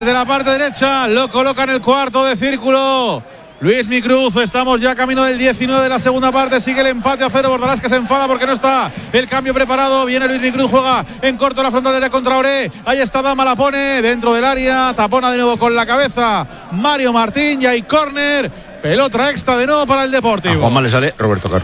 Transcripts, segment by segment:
De la parte derecha, lo coloca en el cuarto de círculo Luismi Cruz. Estamos ya camino del 19 de la segunda parte. Sigue el empate a 0. Bordalás que se enfada porque no está el cambio preparado. Viene Luismi Cruz, juega en corto la frontal de área contra Oré. Ahí está Dama, la pone dentro del área. Tapona de nuevo con la cabeza Mario Martín. Y hay córner. Pelota extra de nuevo para el Deportivo. A Juanma le sale Roberto Carlos.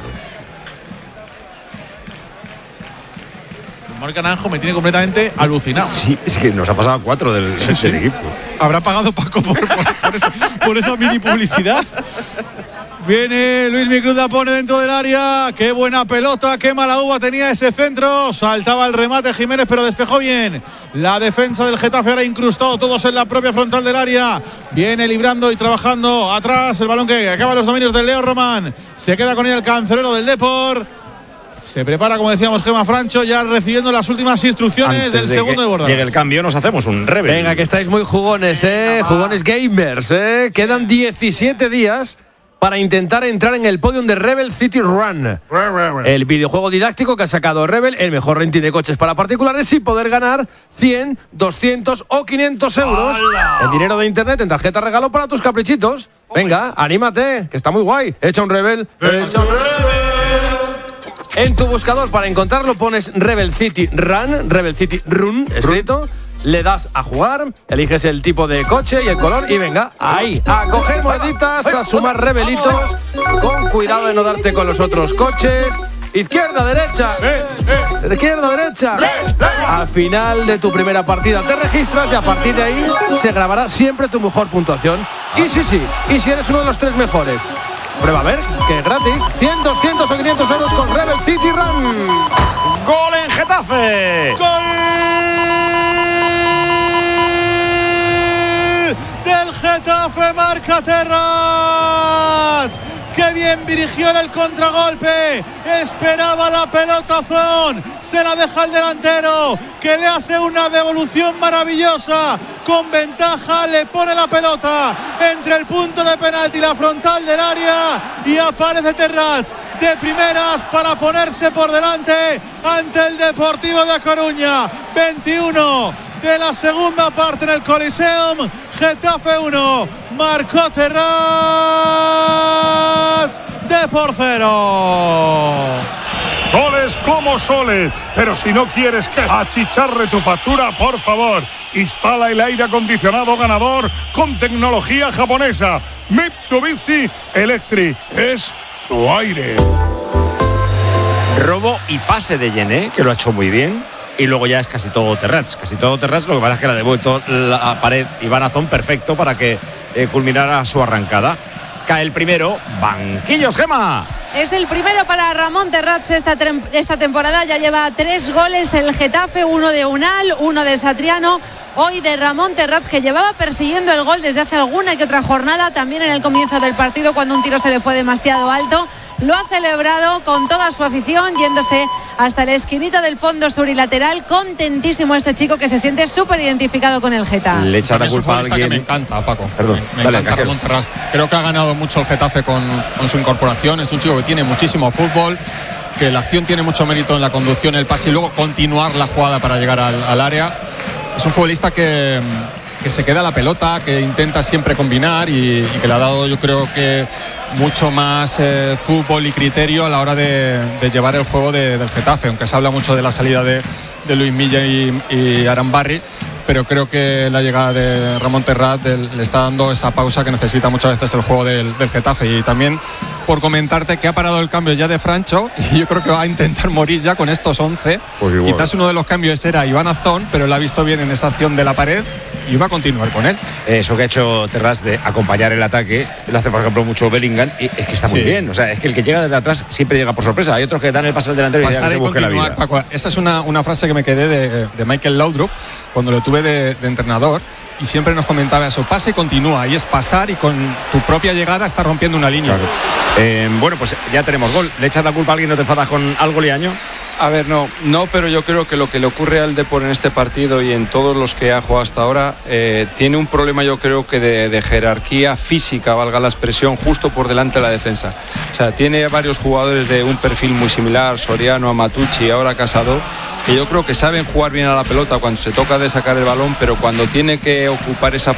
Marc Naranjo me tiene completamente alucinado. Sí, es que nos ha pasado 4 del equipo. Habrá pagado Paco por esa mini publicidad. Viene Luismi Cruz, la pone dentro del área. Qué buena pelota, qué mala uva tenía ese centro. Saltaba el remate Jiménez, pero despejó bien la defensa del Getafe. Ahora incrustado todos en la propia frontal del área. Viene librando y trabajando atrás el balón que acaba los dominios del Leo Román. Se queda con ella el cancelero del Depor. Se prepara, como decíamos, Gemma Francho, ya recibiendo las últimas instrucciones antes del segundo de Bordalás. Llegue el cambio, nos hacemos un rebel. Venga, que estáis muy jugones, jugones gamers, Quedan 17 días para intentar entrar en el podium de Rebel City Run. El videojuego didáctico que ha sacado Rebel, el mejor renting de coches para particulares, y poder ganar 100, 200 o 500 euros en dinero de internet, en tarjeta regalo para tus caprichitos. Venga, anímate, que está muy guay. Echa un Rebel. Echa un Rebel. En tu buscador, para encontrarlo, pones Rebel City Run, Rebel City Run, escrito. Le das a jugar, eliges el tipo de coche y el color y venga, ahí, a coger moneditas, a sumar rebelitos, con cuidado de no darte con los otros coches. Izquierda, derecha, izquierda, derecha. Al final de tu primera partida te registras y a partir de ahí se grabará siempre tu mejor puntuación. Y y si eres uno de los 3 mejores, prueba a ver, que es gratis. 100, 200 o 500 euros con Rebel City Run. ¡Gol en Getafe! ¡Gol del Getafe! Marca Terraz. ¡Qué bien dirigió en el contragolpe! Esperaba la pelotazón. Se la deja el delantero, que le hace una devolución maravillosa. Con ventaja le pone la pelota entre el punto de penalti y la frontal del área. Y aparece Terraz de primeras para ponerse por delante ante el Deportivo de Coruña. 21 de la segunda parte en el Coliseum. Getafe 1, marcó Terraz de por 0. Goles como soles, pero si no quieres que achicharre tu factura, por favor, instala el aire acondicionado ganador con tecnología japonesa. Mitsubishi Electric es tu aire. Robo y pase de Yené, que lo ha hecho muy bien. Y luego ya es casi todo Terraz. Lo que pasa es que le ha devuelto la pared Iván Azón perfecto para que culminara su arrancada. Cae el primero, banquillos, Gema. Es el primero para Ramón Terraz esta temporada. Ya lleva 3 goles el Getafe, 1 de Unal, 1 de Satriano. Hoy de Ramón Terraz, que llevaba persiguiendo el gol desde hace alguna que otra jornada, también en el comienzo del partido cuando un tiro se le fue demasiado alto. Lo ha celebrado con toda su afición, yéndose hasta la esquinita del fondo sur y lateral. Contentísimo este chico, que se siente súper identificado con el Getafe. Le echa la culpa a alguien. Que me encanta, Paco. Perdón, me encanta Ramón Terraz. Creo que ha ganado mucho el Getafe con su incorporación. Es un chico que tiene muchísimo fútbol, que la acción tiene mucho mérito en la conducción, el pase y luego continuar la jugada para llegar al área. Es un futbolista que se queda la pelota, que intenta siempre combinar y que le ha dado, yo creo que, mucho más fútbol y criterio a la hora de llevar el juego del Getafe, aunque se habla mucho de la salida de Luis Milla y Arambarri, pero creo que la llegada de Ramón Terraz le está dando esa pausa que necesita muchas veces el juego del Getafe. Y también por comentarte que ha parado el cambio ya de Francho, y yo creo que va a intentar morir ya con estos 11. Pues quizás uno de los cambios era Iván Azón, pero lo ha visto bien en esa acción de la pared y va a continuar con él. Eso que ha hecho Terraz de acompañar el ataque, lo hace por ejemplo mucho Bellingham, y es que está muy bien. O sea, es que el que llega desde atrás siempre llega por sorpresa. Hay otros que dan el pase al delantero y pasar ya que se busque la vida. Paco, esa es una frase que me quedé de Michael Laudrup cuando lo tuve de entrenador, y siempre nos comentaba eso: pase y continúa, y es pasar y con tu propia llegada está rompiendo una línea. Claro. Bueno, pues ya tenemos gol. ¿Le echas la culpa a alguien? ¿No te enfadas con algo, Liaño? A ver, no, pero yo creo que lo que le ocurre al Depor en este partido y en todos los que ha jugado hasta ahora, tiene un problema, yo creo que de jerarquía física, valga la expresión, justo por delante de la defensa. O sea, tiene varios jugadores de un perfil muy similar, Soriano, Amatucci, ahora Casado, que yo creo que saben jugar bien a la pelota cuando se toca de sacar el balón, pero cuando tiene que ocupar esa